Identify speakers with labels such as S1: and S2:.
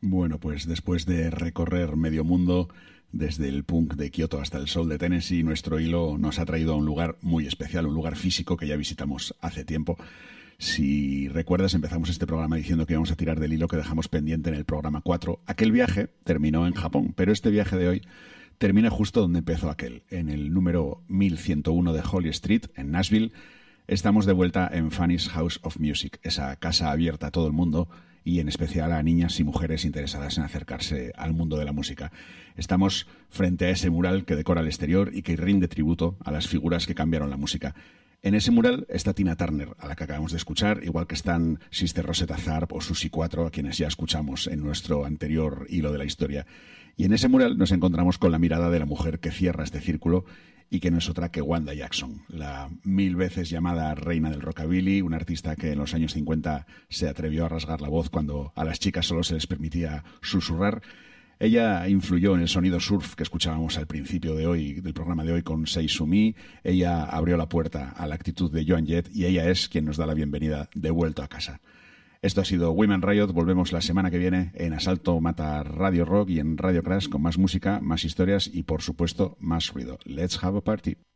S1: Bueno, pues después de recorrer medio mundo, desde el punk de Kioto hasta el soul de Tennessee, nuestro hilo nos ha traído a un lugar muy especial, un lugar físico que ya visitamos hace tiempo. Si recuerdas, empezamos este programa diciendo que íbamos a tirar del hilo que dejamos pendiente en el programa 4. Aquel viaje terminó en Japón, pero este viaje de hoy termina justo donde empezó aquel, en el número 1101 de Holly Street, en Nashville. Estamos de vuelta en Fanny's House of Music, esa casa abierta a todo el mundo y en especial a niñas y mujeres interesadas en acercarse al mundo de la música. Estamos frente a ese mural que decora el exterior y que rinde tributo a las figuras que cambiaron la música. En ese mural está Tina Turner, a la que acabamos de escuchar, igual que están Sister Rosetta Tharpe o Susie 4, a quienes ya escuchamos en nuestro anterior hilo de la historia. Y en ese mural nos encontramos con la mirada de la mujer que cierra este círculo y que no es otra que Wanda Jackson, la 1000 veces llamada reina del rockabilly, una artista que en los años 50 se atrevió a rasgar la voz cuando a las chicas solo se les permitía susurrar. Ella influyó en el sonido surf que escuchábamos al principio de hoy, del programa de hoy con Say So Me. Ella abrió la puerta a la actitud de Joan Jett y ella es quien nos da la bienvenida de vuelta a casa. Esto ha sido Women Riot. Volvemos la semana que viene en Asalto Mata Radio Rock y en Radio Crash con más música, más historias y, por supuesto, más ruido. Let's have a party.